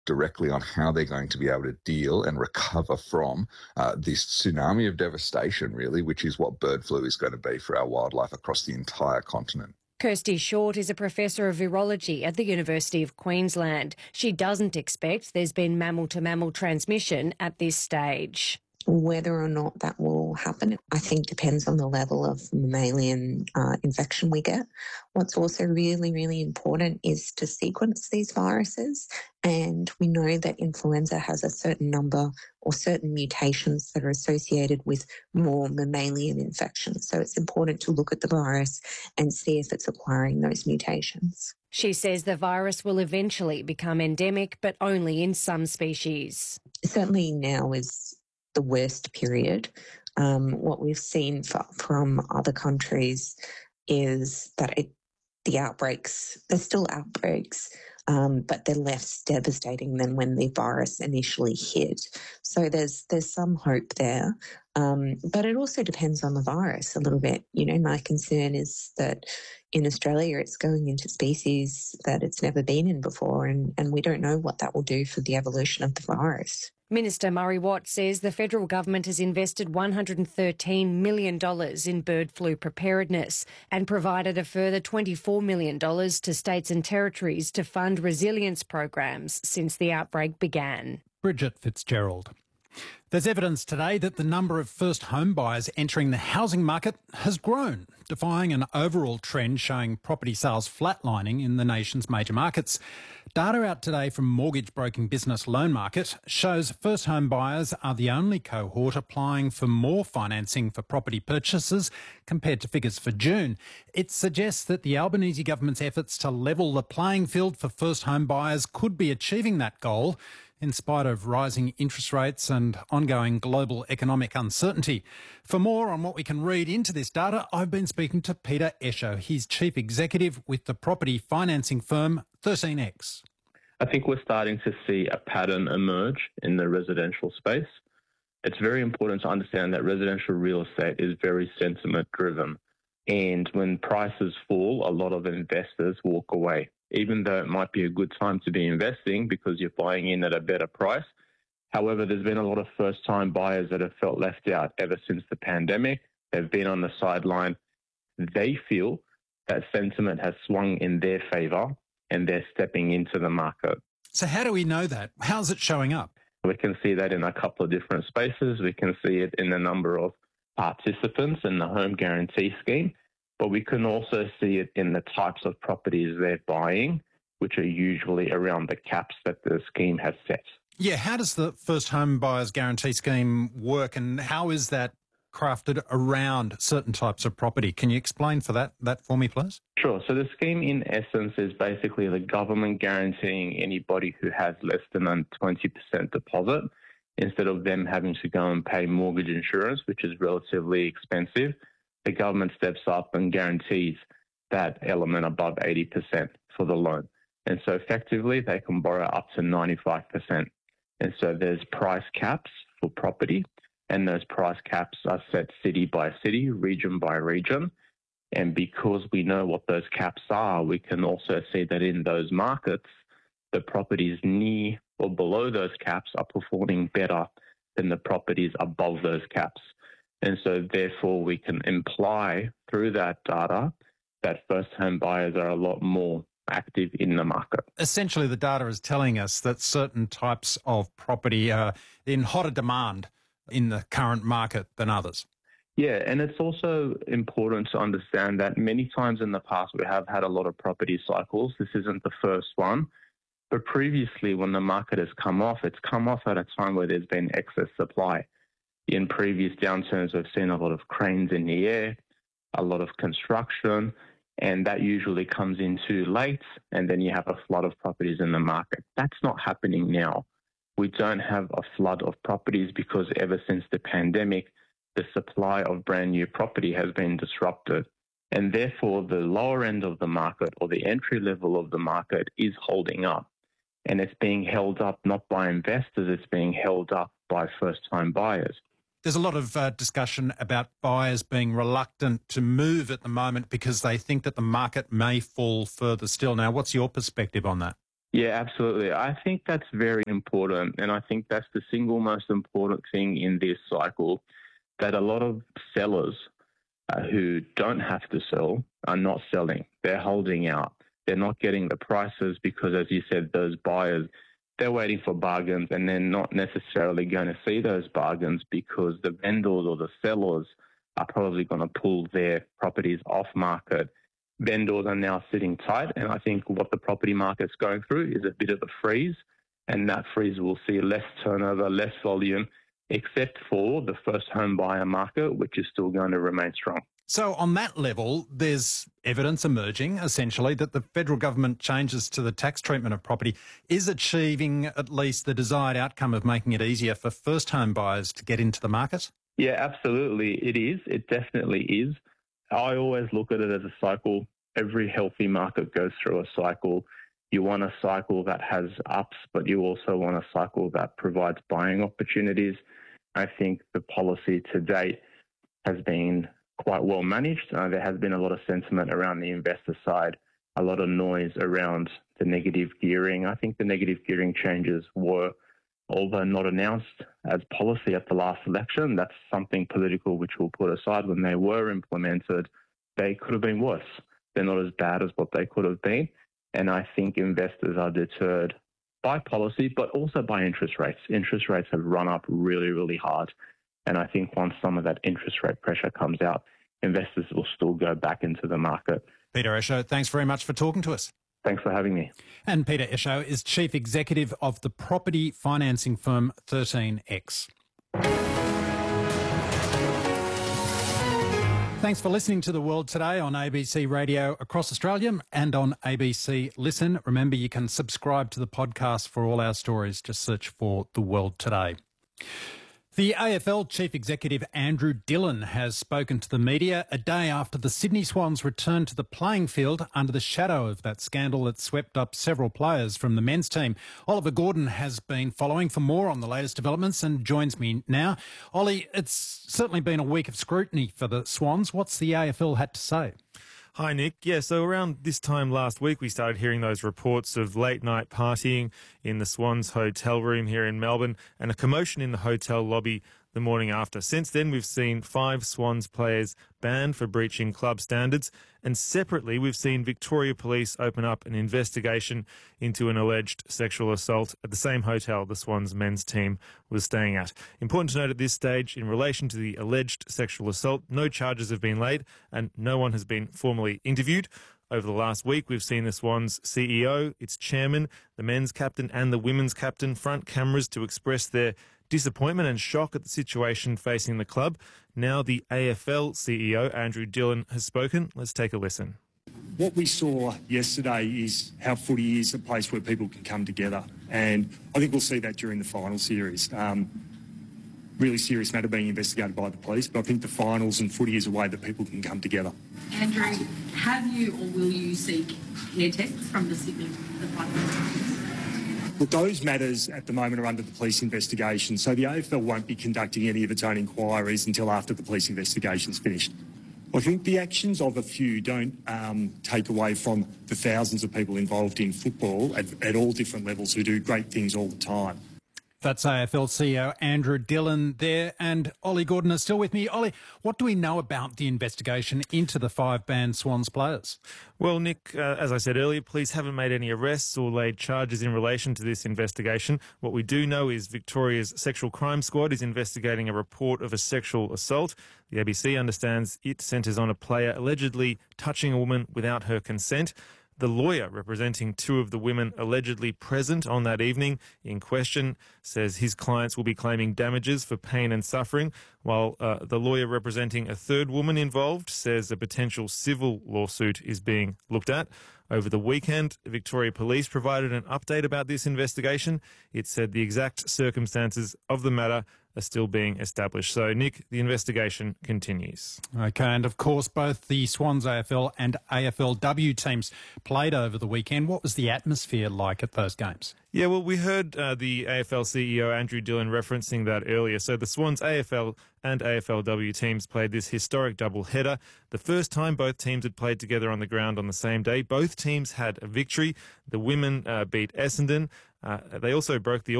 directly on how they're going to be able to deal and recover from this tsunami of devastation, really, which is what bird flu is going to be for our wildlife across the entire continent. Kirsty Short is a professor of virology at the University of Queensland. She doesn't expect there's been mammal-to-mammal transmission at this stage. Whether or not that will happen, I think depends on the level of mammalian infection we get. What's also really, really important is to sequence these viruses. And we know that influenza has a certain number or certain mutations that are associated with more mammalian infections. So it's important to look at the virus and see if it's acquiring those mutations. She says the virus will eventually become endemic, but only in some species. Certainly now is the worst period. What we've seen from other countries is that the outbreaks, there's still outbreaks, but they're less devastating than when the virus initially hit. So there's some hope there. But it also depends on the virus a little bit. You know, my concern is that in Australia it's going into species that it's never been in before, and we don't know what that will do for the evolution of the virus. Minister Murray Watt says the federal government has invested $113 million in bird flu preparedness and provided a further $24 million to states and territories to fund resilience programs since the outbreak began. Bridget Fitzgerald. There's evidence today that the number of first home buyers entering the housing market has grown, defying an overall trend showing property sales flatlining in the nation's major markets. Data out today from mortgage broking business Loan Market shows first home buyers are the only cohort applying for more financing for property purchases compared to figures for June. It suggests that the Albanese government's efforts to level the playing field for first home buyers could be achieving that goal, in spite of rising interest rates and ongoing global economic uncertainty. For more on what we can read into this data, I've been speaking to Peter Esho. He's Chief Executive with the property financing firm 13X. I think we're starting to see a pattern emerge in the residential space. It's very important to understand that residential real estate is very sentiment-driven. And when prices fall, a lot of investors walk away. Even though it might be a good time to be investing because you're buying in at a better price. However, there's been a lot of first-time buyers that have felt left out ever since the pandemic. They've been on the sideline. They feel that sentiment has swung in their favour and they're stepping into the market. So how do we know that? How's it showing up? We can see that in a couple of different spaces. We can see it in the number of participants in the home guarantee scheme. But we can also see it in the types of properties they're buying, which are usually around the caps that the scheme has set. Yeah, how does the First Home Buyers Guarantee Scheme work and how is that crafted around certain types of property? Can you explain that for me, please? Sure. So the scheme, in essence, is basically the government guaranteeing anybody who has less than a 20% deposit, instead of them having to go and pay mortgage insurance, which is relatively expensive. The government steps up and guarantees that element above 80% for the loan. And so effectively, they can borrow up to 95%. And so there's price caps for property, and those price caps are set city by city, region by region. And because we know what those caps are, we can also see that in those markets, the properties near or below those caps are performing better than the properties above those caps. And so therefore we can imply through that data that first home buyers are a lot more active in the market. Essentially, the data is telling us that certain types of property are in hotter demand in the current market than others. Yeah, and it's also important to understand that many times in the past we have had a lot of property cycles. This isn't the first one. But previously, when the market has come off, it's come off at a time where there's been excess supply. In previous downturns, we've seen a lot of cranes in the air, a lot of construction, and that usually comes in too late, and then you have a flood of properties in the market. That's not happening now. We don't have a flood of properties because ever since the pandemic, the supply of brand new property has been disrupted. And therefore, the lower end of the market or the entry level of the market is holding up. And it's being held up not by investors, it's being held up by first-time buyers. There's a lot of discussion about buyers being reluctant to move at the moment because they think that the market may fall further still. Now, what's your perspective on that? Yeah, absolutely. I think that's very important. And I think that's the single most important thing in this cycle, that a lot of sellers who don't have to sell are not selling. They're holding out. They're not getting the prices because, as you said, those buyers, they're waiting for bargains and they're not necessarily going to see those bargains because the vendors or the sellers are probably going to pull their properties off market. Vendors are now sitting tight, and I think what the property market's going through is a bit of a freeze, and that freeze will see less turnover, less volume, except for the first home buyer market, which is still going to remain strong. So on that level, there's evidence emerging, essentially, that the federal government changes to the tax treatment of property is achieving at least the desired outcome of making it easier for first home buyers to get into the market? Yeah, absolutely. It is. It definitely is. I always look at it as a cycle. Every healthy market goes through a cycle. You want a cycle that has ups, but you also want a cycle that provides buying opportunities. I think the policy to date has been quite well managed. There has been a lot of sentiment around the investor side, a lot of noise around the negative gearing. I think the negative gearing changes were, although not announced as policy at the last election, that's something political which we'll put aside. When they were implemented, they could have been worse. They're not as bad as what they could have been. And I think investors are deterred by policy, but also by interest rates. Interest rates have run up really, really hard. And I think once some of that interest rate pressure comes out, investors will still go back into the market. Peter Esho, thanks very much for talking to us. Thanks for having me. And Peter Esho is Chief Executive of the property financing firm 13X. Thanks for listening to The World Today on ABC Radio across Australia and on ABC Listen. Remember, you can subscribe to the podcast for all our stories. Just search for The World Today. The AFL Chief Executive Andrew Dillon has spoken to the media a day after the Sydney Swans returned to the playing field under the shadow of that scandal that swept up several players from the men's team. Oliver Gordon has been following for more on the latest developments and joins me now. Ollie, it's certainly been a week of scrutiny for the Swans. What's the AFL had to say? Hi, Nick. Yeah, so around this time last week, we started hearing those reports of late-night partying in the Swans hotel room here in Melbourne and a commotion in the hotel lobby the morning after. Since then, we've seen 5 Swans players banned for breaching club standards, and separately, we've seen Victoria Police open up an investigation into an alleged sexual assault at the same hotel the Swans men's team was staying at. Important to note at this stage, in relation to the alleged sexual assault, no charges have been laid and no one has been formally interviewed. Over the last week, we've seen the Swans CEO, its chairman, the men's captain and the women's captain front cameras to express their disappointment and shock at the situation facing the club. Now the AFL CEO, Andrew Dillon, has spoken. Let's take a listen. What we saw yesterday is how footy is a place where people can come together. And I think we'll see that during the final series. Really serious matter being investigated by the police, but I think the finals and footy is a way that people can come together. Andrew, have you or will you seek hair tests from the Sydney Department? Look, those matters at the moment are under the police investigation, so the AFL won't be conducting any of its own inquiries until after the police investigation's finished. I think the actions of a few don't take away from the thousands of people involved in football at all different levels who do great things all the time. That's AFL CEO Andrew Dillon there, and Ollie Gordon is still with me. Ollie, what do we know about the investigation into the 5 banned Swans players? Well, Nick, as I said earlier, police haven't made any arrests or laid charges in relation to this investigation. What we do know is Victoria's Sexual Crime Squad is investigating a report of a sexual assault. The ABC understands it centres on a player allegedly touching a woman without her consent. The lawyer representing 2 of the women allegedly present on that evening in question says his clients will be claiming damages for pain and suffering, while the lawyer representing a 3rd woman involved says a potential civil lawsuit is being looked at. Over the weekend, Victoria Police provided an update about this investigation. It said the exact circumstances of the matter are still being established. So, Nick, the investigation continues. OK, and of course, both the Swans AFL and AFLW teams played over the weekend. What was the atmosphere like at those games? Yeah, well, we heard the AFL CEO, Andrew Dillon, referencing that earlier. So the Swans AFL and AFLW teams played this historic double-header. The first time both teams had played together on the ground on the same day. Both teams had a victory. The women beat Essendon. They also broke the